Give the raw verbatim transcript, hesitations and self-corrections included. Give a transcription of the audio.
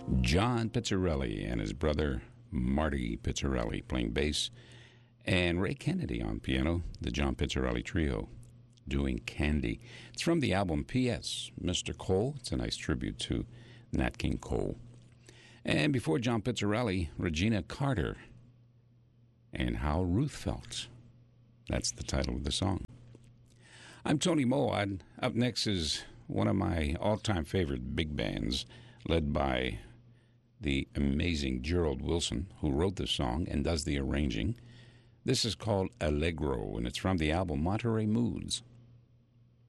John Pizzarelli and his brother Marty Pizzarelli playing bass, and Ray Kennedy on piano, the John Pizzarelli Trio, doing Candy. It's from the album P S Mister Cole. It's a nice tribute to Nat King Cole. And before John Pizzarelli, Regina Carter and How Ruth Felt. That's the title of the song. I'm Tony Moad. Up next is one of my all-time favorite big bands, led by the amazing Gerald Wilson, who wrote the song and does the arranging. This is called Allegro, and it's from the album Monterey Moods.